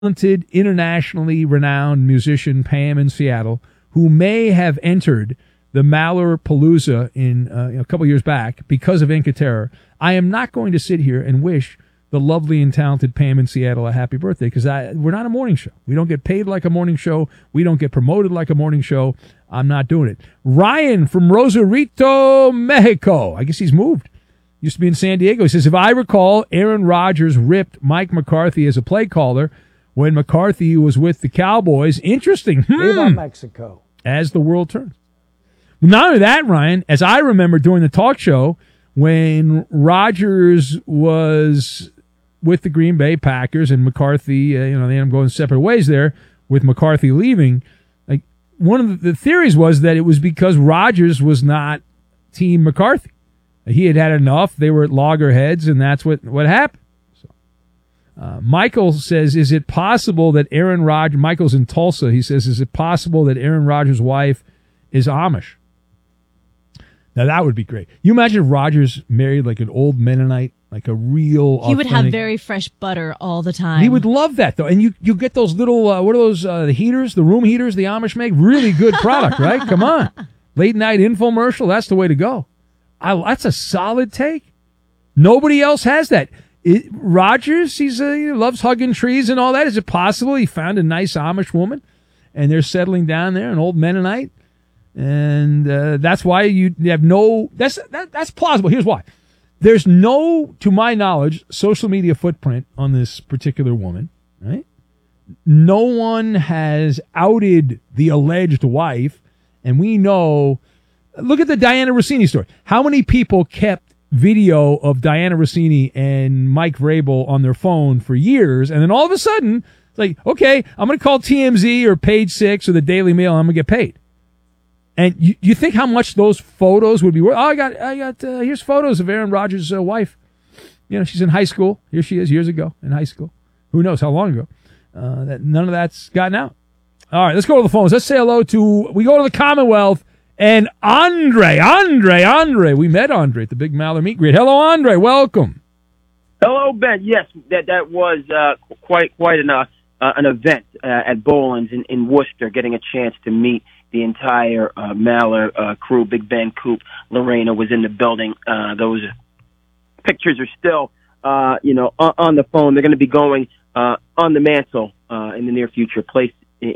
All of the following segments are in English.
talented, internationally renowned musician Pam in Seattle, who may have entered the Mallarpalooza in a couple years back because of Inca Terror. I am not going to sit here and wish the lovely and talented Pam in Seattle a happy birthday, because we're not a morning show. We don't get paid like a morning show. We don't get promoted like a morning show. I'm not doing it. Ryan from Rosarito, Mexico. I guess he's moved. Used to be in San Diego. He says, if I recall, Aaron Rodgers ripped Mike McCarthy as a play caller when McCarthy was with the Cowboys. Interesting. Viva Mexico. As the world turns. Not only that, Ryan, as I remember during the talk show, when Rodgers was with the Green Bay Packers and McCarthy, they ended up going separate ways there with McCarthy leaving. Like, one of the theories was that it was because Rodgers was not Team McCarthy. He had had enough. They were at loggerheads, and that's what happened. So, Michael says, is it possible that Aaron Rodgers, Michael's in Tulsa, he says, is it possible that Aaron Rodgers' wife is Amish? Now, that would be great. You imagine if Rodgers married like an old Mennonite, like a real He would have very fresh butter all the time. He would love that, though. And you get those little, what are those, the heaters, the room heaters the Amish make? Really good product, right? Come on. Late night infomercial, that's the way to go. That's a solid take. Nobody else has that. Rodgers, he loves hugging trees and all that. Is it possible he found a nice Amish woman and they're settling down there, an old Mennonite? And that's why you have no. That's plausible. Here's why. There's no, to my knowledge, social media footprint on this particular woman. Right? No one has outed the alleged wife, and we know. Look at the Diana Rossini story. How many people kept video of Diana Rossini and Mike Vrabel on their phone for years, and then all of a sudden, it's like, okay, I'm going to call TMZ or Page Six or the Daily Mail, and I'm going to get paid. And you think how much those photos would be worth? Oh, I got. Here's photos of Aaron Rodgers' wife. She's in high school. Here she is years ago in high school. Who knows how long ago? That none of that's gotten out. All right, let's go to the phones. Let's say hello to. We go to the Commonwealth and Andre. We met Andre at the Big Maller Meet Greet. Hello, Andre. Welcome. Hello, Ben. Yes, that was quite an event at Boland's in Worcester. Getting a chance to meet the entire Maller crew. Big Ben, Coop, Lorena was in the building. Those pictures are still, on the phone. They're going to be going on the mantle in the near future, put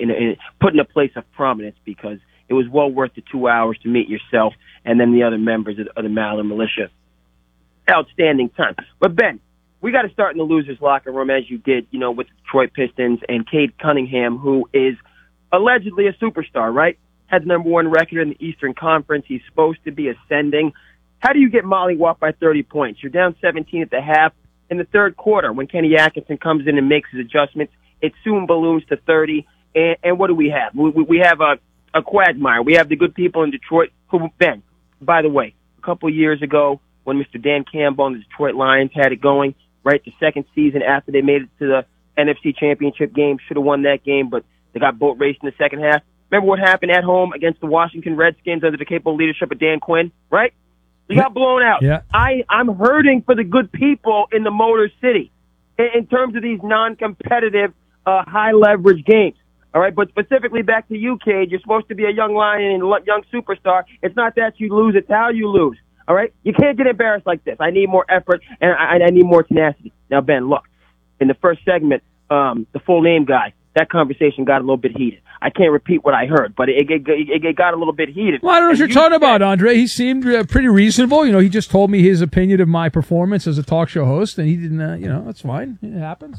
in a place of prominence, because it was well worth the 2 hours to meet yourself and then the other members of the Maller militia. Outstanding time. But Ben, we got to start in the losers' locker room, as you did, with the Detroit Pistons and Cade Cunningham, who is allegedly a superstar, right? Had the number one record in the Eastern Conference. He's supposed to be ascending. How do you get mollywopped by 30 points? You're down 17 at the half. In the third quarter, when Kenny Atkinson comes in and makes his adjustments, it soon balloons to 30. And what do we have? We have a quagmire. We have the good people in Detroit who, Ben, by the way, a couple of years ago when Mr. Dan Campbell and the Detroit Lions had it going, right, the second season after they made it to the NFC Championship game, should have won that game, but they got boat raced in the second half. Remember what happened at home against the Washington Redskins under the capable leadership of Dan Quinn, right? We got blown out. Yeah. I'm hurting for the good people in the Motor City in terms of these non-competitive, high-leverage games. All right, but specifically back to you, Cade. You're supposed to be a young lion and young superstar. It's not that you lose, it's how you lose. All right? You can't get embarrassed like this. I need more effort, and I need more tenacity. Now, Ben, look, in the first segment, the full name guy, that conversation got a little bit heated. I can't repeat what I heard, but it got a little bit heated. Well, I don't know what you're talking about, Andre. He seemed pretty reasonable. He just told me his opinion of my performance as a talk show host, and he didn't, that's fine. It happens,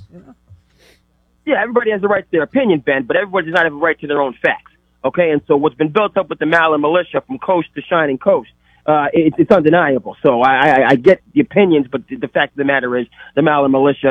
Yeah, everybody has a right to their opinion, Ben, but everybody does not have a right to their own facts. Okay, and so what's been built up with the Maller militia from coast to shining coast, it's undeniable. So I get the opinions, but the fact of the matter is the Maller militia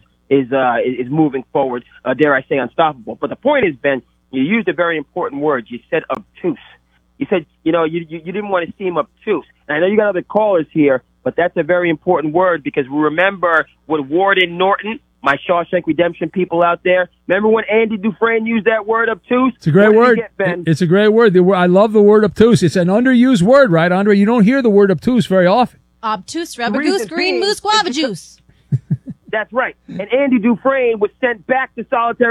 is moving forward. Dare I say, unstoppable. But the point is, Ben, you used a very important word. You said obtuse. You said you didn't want to seem obtuse. And I know you got other callers here, but that's a very important word, because we remember what Warden Norton, my Shawshank Redemption people out there. Remember when Andy Dufresne used that word, obtuse? It's a great word. It's a great word. I love the word obtuse. It's an underused word, right, Andre? You don't hear the word obtuse very often. Obtuse, rubber goose, green moose, guava juice. That's right. And Andy Dufresne was sent back to solitary